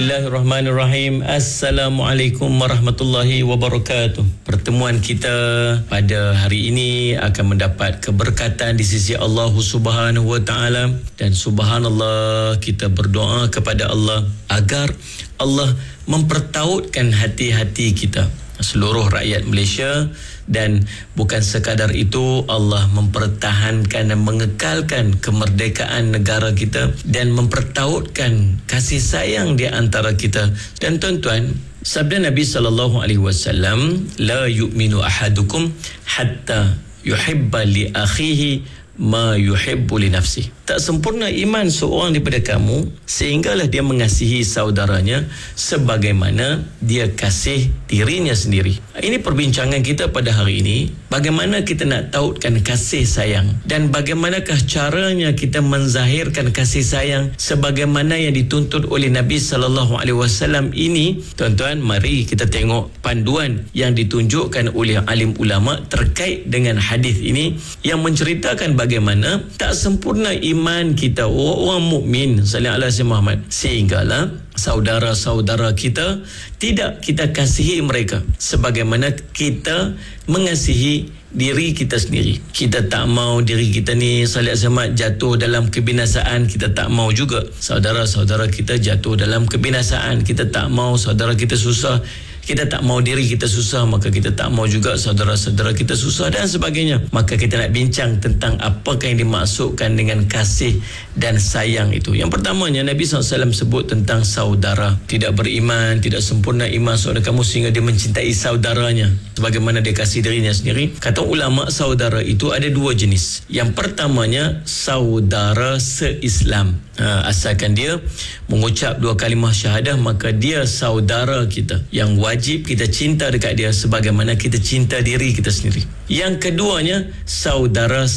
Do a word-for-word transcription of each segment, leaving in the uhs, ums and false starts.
Bismillahirrahmanirrahim. Assalamualaikum warahmatullahi wabarakatuh. Pertemuan kita pada hari ini akan mendapat keberkatan di sisi Allah Subhanahu wa taala, dan subhanallah, kita berdoa kepada Allah agar Allah mempertautkan hati-hati kita, seluruh rakyat Malaysia, dan bukan sekadar itu, Allah mempertahankan dan mengekalkan kemerdekaan negara kita dan mempertautkan kasih sayang di antara kita. Dan tuan-tuan, sabda Nabi sallallahu alaihi wasallam, la yu'minu ahadukum hatta yuhibba li akhihi ma yuhibbu li nafsihi. Tak sempurna iman seorang daripada kamu sehinggalah dia mengasihi saudaranya sebagaimana dia kasih dirinya sendiri. Ini perbincangan kita pada hari ini. Bagaimana kita nak tautkan kasih sayang, dan bagaimanakah caranya kita menzahirkan kasih sayang sebagaimana yang dituntut oleh Nabi sallallahu alaihi wasallam ini. Tuan-tuan, mari kita tengok panduan yang ditunjukkan oleh alim ulama terkait dengan hadis ini yang menceritakan bagaimana tak sempurna iman kita orang mukmin sallallahu alaihi Muhammad sehinggalah saudara-saudara kita tidak kita kasihi mereka sebagaimana kita mengasihi diri kita sendiri. Kita tak mau diri kita ni sallallahu alaihi wasallam jatuh dalam kebinasaan. Kita tak mau juga saudara-saudara kita jatuh dalam kebinasaan. Kita tak mau saudara kita susah. Kita tak mau diri kita susah, maka kita tak mau juga saudara-saudara kita susah dan sebagainya. Maka kita nak bincang tentang apakah yang dimaksudkan dengan kasih dan sayang itu. Yang pertamanya, Nabi sallallahu alaihi wasallam sebut tentang saudara. Tidak beriman, tidak sempurna iman saudara kamu sehingga dia mencintai saudaranya sebagaimana dia kasih dirinya sendiri. Kata ulama, saudara itu ada dua jenis. Yang pertamanya, saudara se-Islam. Ha, asalkan dia mengucap dua kalimah syahadah, maka dia saudara kita yang wajib kita cinta dekat dia sebagaimana kita cinta diri kita sendiri. Yang keduanya, saudara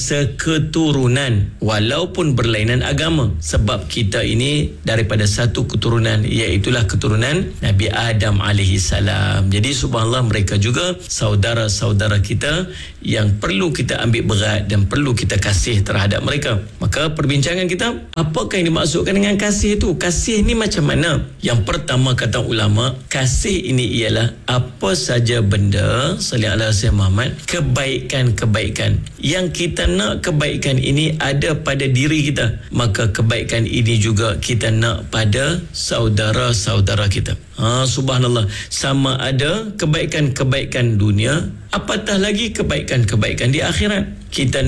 seketurunan walaupun berlainan agama, sebab kita ini daripada satu keturunan, iaitulah keturunan Nabi Adam alaihi salam. Jadi subhanallah, mereka juga saudara-saudara kita yang perlu kita ambil berat dan perlu kita kasih terhadap mereka. Maka perbincangan kita, apakah yang dimaksudkan dengan kasih itu? Kasih ni macam mana? Yang pertama, kata ulama, kasih ini ialah apa saja benda, sallallahu alaihi Muhammad, kebaikan-kebaikan yang kita nak kebaikan ini ada pada diri kita, maka kebaikan ini juga kita nak pada saudara-saudara kita. Ha, subhanallah, sama ada kebaikan-kebaikan dunia, apatah lagi kebaikan-kebaikan di akhirat. Kita